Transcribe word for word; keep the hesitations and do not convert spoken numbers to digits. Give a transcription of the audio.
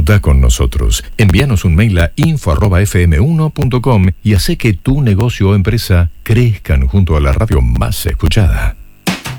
Disfruta con nosotros. Envíanos un mail a info arroba f m uno punto com y hace que tu negocio o empresa crezcan junto a la radio más escuchada.